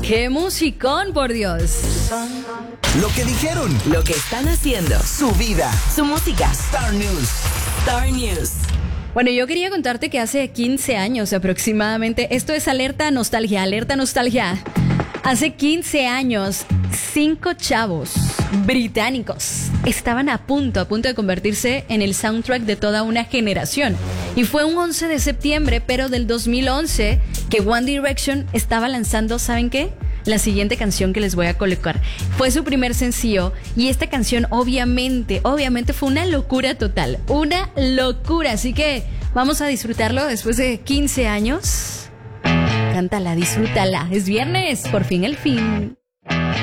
¡Qué musicón, por Dios! Lo que dijeron, Lo que están haciendo, su vida. su música. Star News. Star News. Bueno, yo quería contarte que hace 15 años aproximadamente, esto es alerta nostalgia, alerta nostalgia. Hace 15 años, 5 chavos británicos estaban a punto de convertirse en el soundtrack de toda una generación. Y fue un 11 de septiembre, pero del 2011, que One Direction estaba lanzando, ¿saben qué? La siguiente canción que les voy a colocar. Fue su primer sencillo y esta canción obviamente fue una locura total. Una locura, así que vamos a disfrutarlo después de 15 años. Cántala, disfrútala. Es viernes, por fin el fin.